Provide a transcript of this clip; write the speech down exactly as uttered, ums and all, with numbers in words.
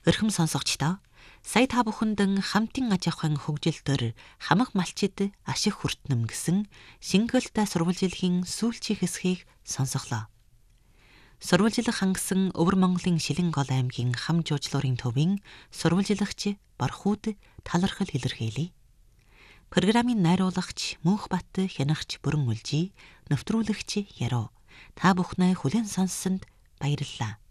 Өрхөм сонсогчдоо сая та бүхэндэн хамтын аж ахуйн хөгжилтөөр хамаг малчид ашиг хүртнэм гэсэн шингэлтэй сурвалжилхийн сүүлчийн хэсгийг сонсголоо. Сурвалжлах хангасан Өвөр Монголын Шилэн-Гол аймгийн хам жуулчлалын төвийн сурвалжлагч Бархууд талархал илэрхийлье. Программын найруулагч Мөнхбат Хянагч Бүрэн Үлжий, нэвтрүүлэгч Яруу. Та бүхнээ хүлээн сонссонд баярлалаа.